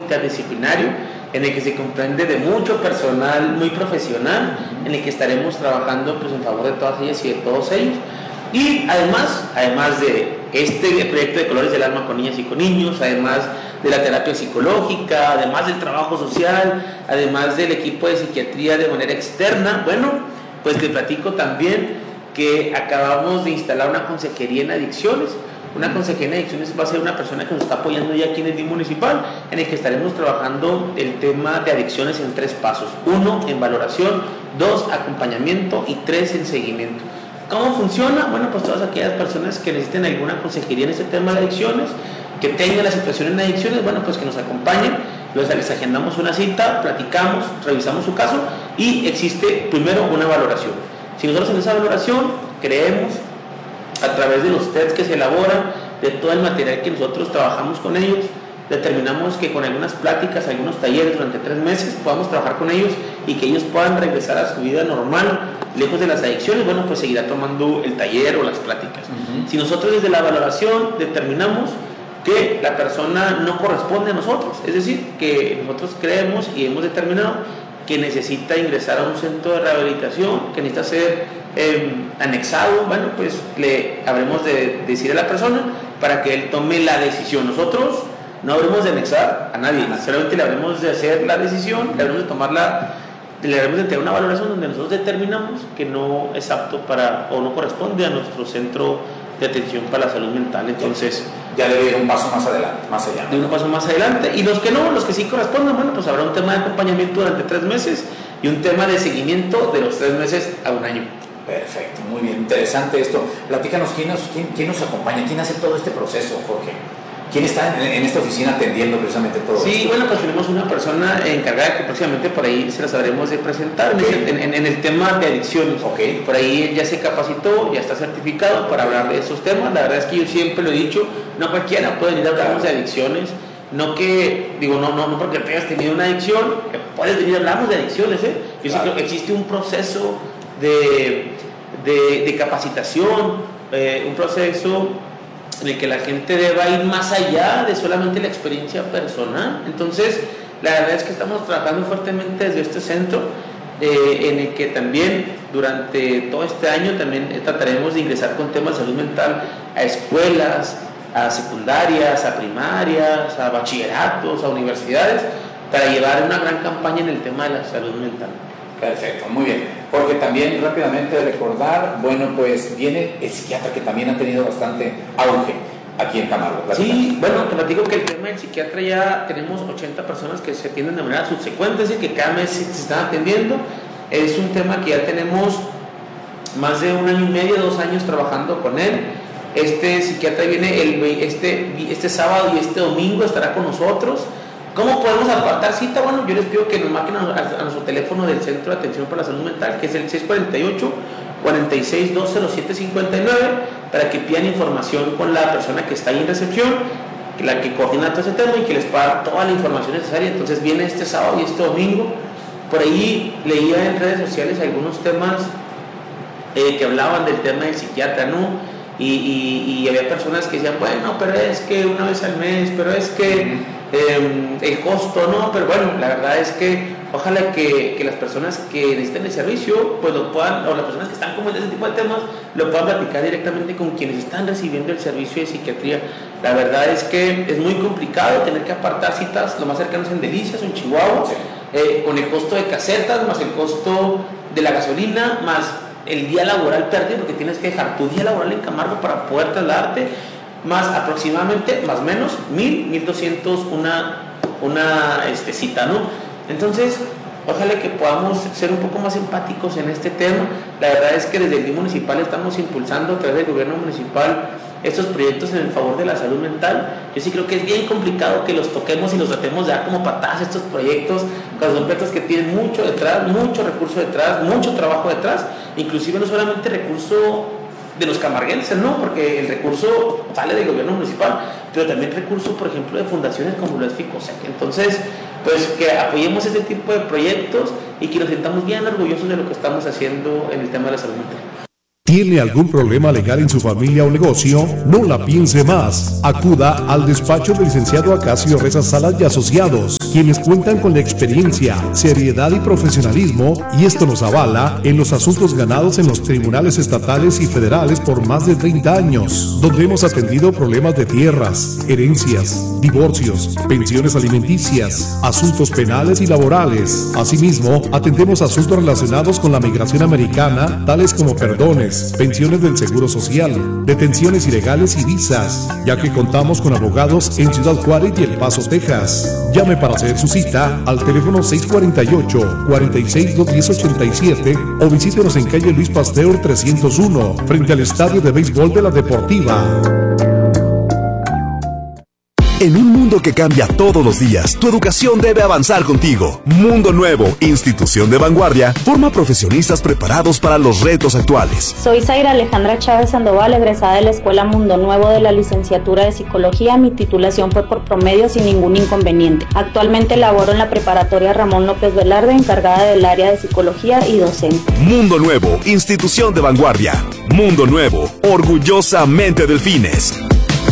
interdisciplinario en el que se comprende de mucho personal muy profesional, en el que estaremos trabajando pues en favor de todas ellas y de todos ellos. Y además de este proyecto de Colores del Alma con niñas y con niños, además de la terapia psicológica, además del trabajo social, además del equipo de psiquiatría de manera externa, bueno, pues te platico también que acabamos de instalar una consejería en adicciones. Una consejería en adicciones va a ser una persona que nos está apoyando ya aquí en el DIF municipal, en el que estaremos trabajando el tema de adicciones en 3 pasos. 1, en valoración, 2, acompañamiento y 3, en seguimiento. ¿Cómo funciona? Bueno, pues todas aquellas personas que necesiten alguna consejería en este tema de adicciones, que tengan la situación en adicciones, bueno, pues que nos acompañen, les agendamos una cita, platicamos, revisamos su caso y existe primero una valoración. Si nosotros en esa valoración creemos, a través de los tests que se elaboran, de todo el material que nosotros trabajamos con ellos, determinamos que con algunas pláticas, algunos talleres durante 3 meses podamos trabajar con ellos y que ellos puedan regresar a su vida normal, lejos de las adicciones, bueno, pues seguirá tomando el taller o las pláticas. Si nosotros desde la valoración determinamos que la persona no corresponde a nosotros, es decir, que nosotros creemos y hemos determinado que necesita ingresar a un centro de rehabilitación, que necesita ser anexado, bueno, pues le habremos de decir a la persona para que él tome la decisión. Nosotros no habremos de anexar a nadie, solamente le habremos de hacer la decisión, le habremos de tomarla, le habremos de tener una valoración donde nosotros determinamos que no es apto para o no corresponde a nuestro centro de atención para la salud mental. Entonces ya debe ir un paso más adelante, más allá. De un paso más adelante. Y los que no, los que sí corresponden, bueno, pues habrá un tema de acompañamiento durante 3 meses y un tema de seguimiento de los 3 meses a 1 año. Perfecto, muy bien, interesante esto. Platícanos, ¿quién nos acompaña? ¿Quién hace todo este proceso, Jorge? ¿Quién está en esta oficina atendiendo precisamente todo esto? Sí, bueno, pues tenemos una persona encargada que próximamente por ahí se la sabremos de presentar, en el tema de adicciones. Por ahí ya se capacitó, ya está certificado para hablar de esos temas. La verdad es que yo siempre lo he dicho, no cualquiera puede venir a hablarnos de adicciones. No que, digo, no porque tengas tenido una adicción, puedes venir a hablarnos de adicciones, ¿eh? Yo sé que existe un proceso de capacitación, un proceso en el que la gente deba ir más allá de solamente la experiencia personal. Entonces, la verdad es que estamos trabajando fuertemente desde este centro, en el que también durante todo este año también trataremos de ingresar con temas de salud mental a escuelas, a secundarias, a primarias, a bachilleratos, a universidades, para llevar una gran campaña en el tema de la salud mental. Perfecto, muy bien. Porque también rápidamente recordar, bueno, pues viene el psiquiatra, que también ha tenido bastante auge aquí en Camargo. Sí, bueno, te platico que el tema del psiquiatra ya tenemos 80 personas que se atienden de manera subsecuente, es decir, que cada mes se están atendiendo. Es un tema que ya tenemos más de 1 año y medio, 2 años trabajando con él. Este psiquiatra viene este sábado y este domingo estará con nosotros. ¿Cómo podemos apartar cita? Bueno, yo les pido que nos marquen a nuestro teléfono del Centro de Atención para la Salud Mental, que es el 648-46-207-59, para que pidan información con la persona que está ahí en recepción, la que coordina todo ese tema y que les paga toda la información necesaria. Entonces viene este sábado y este domingo. Por ahí leía en redes sociales algunos temas que hablaban del tema del psiquiatra, ¿no? Y había personas que decían, bueno, pero es que una vez al mes, pero es que el costo, no, pero bueno, la verdad es que ojalá que las personas que necesiten el servicio, pues lo puedan, o las personas que están como en ese tipo de temas, lo puedan platicar directamente con quienes están recibiendo el servicio de psiquiatría. La verdad es que es muy complicado tener que apartar citas lo más cercanos en Delicias o en Chihuahua, con el costo de casetas, más el costo de la gasolina, más el día laboral perdido, porque tienes que dejar tu día laboral en Camargo para poder trasladarte, más aproximadamente, más o menos 1,200 una cita, ¿no? Entonces, ojalá que podamos ser un poco más empáticos en este tema. La verdad es que desde el DIF municipal estamos impulsando a través del gobierno municipal estos proyectos en el favor de la salud mental. Yo sí creo que es bien complicado que los toquemos y los tratemos de dar como patadas estos proyectos, con los proyectos que tienen mucho detrás, mucho recurso detrás, mucho trabajo detrás, inclusive no solamente recurso de los camarguenses, ¿no? Porque el recurso sale del gobierno municipal, pero también recurso, por ejemplo, de fundaciones como lo es FICOSEC. Entonces, pues que apoyemos este tipo de proyectos y que nos sintamos bien orgullosos de lo que estamos haciendo en el tema de la salud mental. ¿Tiene algún problema legal en su familia o negocio? No la piense más. Acuda al despacho del licenciado Acacio Reza Salas y Asociados. quienes cuentan con la experiencia, seriedad y profesionalismo, y esto nos avala en los asuntos ganados en los tribunales estatales y federales por más de 30 años, donde hemos atendido problemas de tierras, herencias, divorcios, pensiones alimenticias, asuntos penales y laborales. Asimismo, atendemos asuntos relacionados con la migración americana, tales como perdones, pensiones del Seguro Social, detenciones ilegales y visas, ya que contamos con abogados en Ciudad Juárez y El Paso, Texas. Llame para hacer su cita al teléfono 648-46-210-87 o visítenos en calle Luis Pasteur 301, frente al Estadio de Béisbol de la Deportiva. En un mundo que cambia todos los días, tu educación debe avanzar contigo. Mundo Nuevo, institución de vanguardia, forma profesionistas preparados para los retos actuales. Soy Zaira Alejandra Chávez Sandoval, egresada de la Escuela Mundo Nuevo de la licenciatura de Psicología. Mi titulación fue por promedio sin ningún inconveniente. Actualmente laboro en la preparatoria Ramón López Velarde, encargada del área de Psicología y docente. Mundo Nuevo, institución de vanguardia. Mundo Nuevo, orgullosamente Delfines.